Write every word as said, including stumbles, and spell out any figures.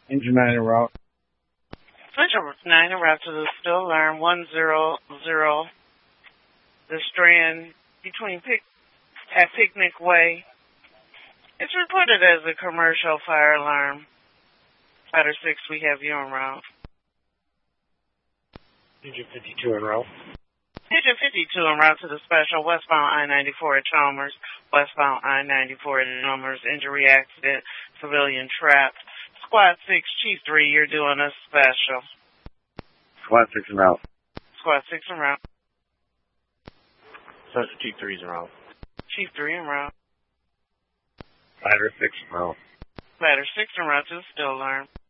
Engine nine en route. Central nine en route to the still alarm one zero zero. The Strand between Pic at Picnic Way. It's reported as a commercial fire alarm. Ladder six, we have you en route. Engine fifty-two en route. Engine fifty-two en route to the special westbound I ninety-four at Chalmers. Westbound I ninety-four at Chalmers. Injury accident. Civilian trapped. Squad six, Chief three, you're doing a special. Squad six en route. Squad six en route. Sergeant Chief three's en route. Chief three en route. Ladder six en route. Ladder six en route to the still alarm.